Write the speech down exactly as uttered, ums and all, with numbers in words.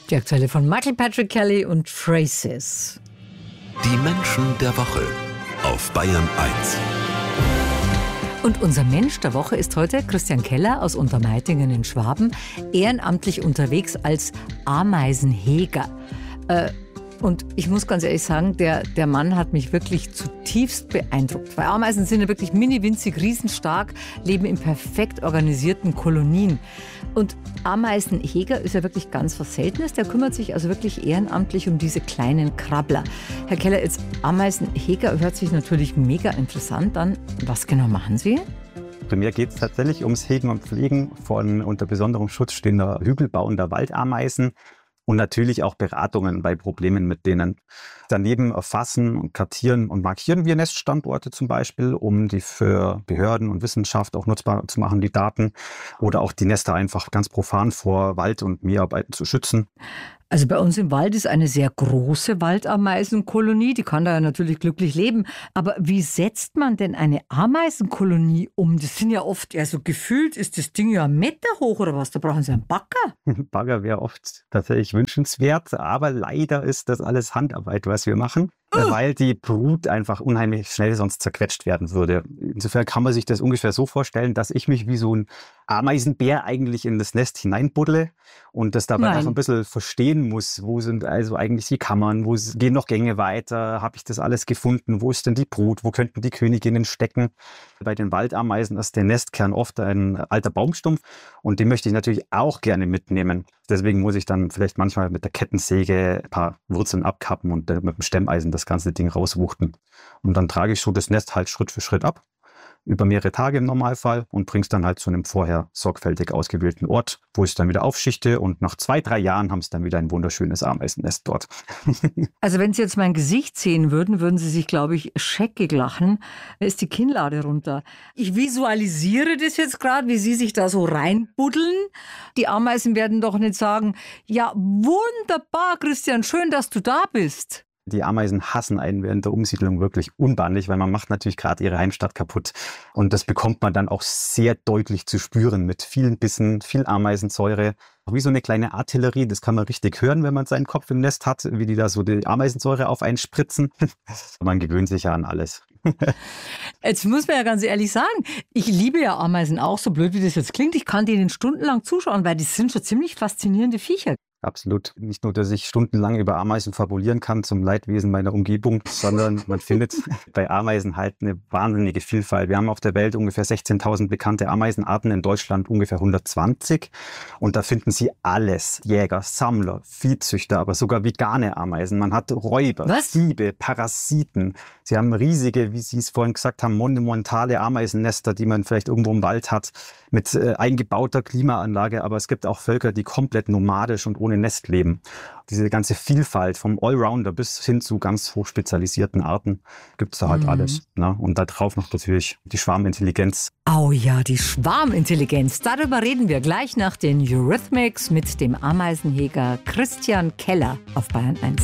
Die Aktuelle von Michael Patrick Kelly und Phrases. Die Menschen der Woche auf Bayern eins. Und unser Mensch der Woche ist heute Christian Keller aus Untermeitingen in Schwaben, ehrenamtlich unterwegs als Ameisenheger. Äh, Und ich muss ganz ehrlich sagen, der, der Mann hat mich wirklich zutiefst beeindruckt. Weil Ameisen sind ja wirklich mini, winzig, riesenstark, leben in perfekt organisierten Kolonien. Und Ameisenheger ist ja wirklich ganz was Seltenes. Der kümmert sich also wirklich ehrenamtlich um diese kleinen Krabbler. Herr Keller, jetzt Ameisenheger hört sich natürlich mega interessant an. Was genau machen Sie? Primär geht es tatsächlich ums Hegen und Pflegen von unter besonderem Schutz stehender hügelbauender Waldameisen. Und natürlich auch Beratungen bei Problemen mit denen. Daneben erfassen und kartieren und markieren wir Neststandorte zum Beispiel, um die für Behörden und Wissenschaft auch nutzbar zu machen, die Daten. Oder auch die Nester einfach ganz profan vor Wald- und Mäharbeiten zu schützen. Also bei uns im Wald ist eine sehr große Waldameisenkolonie, die kann da ja natürlich glücklich leben. Aber wie setzt man denn eine Ameisenkolonie um? Das sind ja oft, ja so gefühlt ist das Ding ja einen Meter hoch oder was, da brauchen Sie einen Bagger. Bagger wäre oft tatsächlich wünschenswert, aber leider ist das alles Handarbeit, was wir machen. Uh. Weil die Brut einfach unheimlich schnell sonst zerquetscht werden würde. Insofern kann man sich das ungefähr so vorstellen, dass ich mich wie so ein Ameisenbär eigentlich in das Nest hineinbuddle und das dabei Nein. noch ein bisschen verstehen muss. Wo sind also eigentlich die Kammern? Wo gehen noch Gänge weiter? Habe ich das alles gefunden? Wo ist denn die Brut? Wo könnten die Königinnen stecken? Bei den Waldameisen ist der Nestkern oft ein alter Baumstumpf und den möchte ich natürlich auch gerne mitnehmen. Deswegen muss ich dann vielleicht manchmal mit der Kettensäge ein paar Wurzeln abkappen und mit dem Stemmeisen das ganze Ding rauswuchten. Und dann trage ich so das Nest halt Schritt für Schritt ab, über mehrere Tage im Normalfall und bringe es dann halt zu einem vorher sorgfältig ausgewählten Ort, wo ich es dann wieder aufschichte und nach zwei, drei Jahren haben sie dann wieder ein wunderschönes Ameisennest dort. Also wenn Sie jetzt mein Gesicht sehen würden, würden Sie sich, glaube ich, scheckig lachen. Da ist die Kinnlade runter. Ich visualisiere das jetzt gerade, wie Sie sich da so reinbuddeln. Die Ameisen werden doch nicht sagen, ja wunderbar, Christian, schön, dass du da bist. Die Ameisen hassen einen während der Umsiedlung wirklich unbändig, weil man macht natürlich gerade ihre Heimstatt kaputt. Und das bekommt man dann auch sehr deutlich zu spüren mit vielen Bissen, viel Ameisensäure. Wie so eine kleine Artillerie, das kann man richtig hören, wenn man seinen Kopf im Nest hat, wie die da so die Ameisensäure auf einen spritzen. Man gewöhnt sich ja an alles. Jetzt muss man ja ganz ehrlich sagen, ich liebe ja Ameisen auch, so blöd wie das jetzt klingt. Ich kann denen stundenlang zuschauen, weil die sind schon ziemlich faszinierende Viecher. Absolut. Nicht nur, dass ich stundenlang über Ameisen fabulieren kann zum Leidwesen meiner Umgebung, sondern man findet bei Ameisen halt eine wahnsinnige Vielfalt. Wir haben auf der Welt ungefähr sechzehntausend bekannte Ameisenarten, in Deutschland ungefähr hundertzwanzig. Und da finden Sie alles. Jäger, Sammler, Viehzüchter, aber sogar vegane Ameisen. Man hat Räuber, Was? Diebe, Parasiten. Sie haben riesige, wie Sie es vorhin gesagt haben, monumentale Ameisennester, die man vielleicht irgendwo im Wald hat, mit äh, eingebauter Klimaanlage. Aber es gibt auch Völker, die komplett nomadisch und ohne Nest leben. Diese ganze Vielfalt vom Allrounder bis hin zu ganz hochspezialisierten Arten gibt es da halt mhm. alles. Ne? Und da drauf noch natürlich die Schwarmintelligenz. Oh ja, die Schwarmintelligenz. Darüber reden wir gleich nach den Eurythmics mit dem Ameisenheger Christian Keller auf Bayern eins.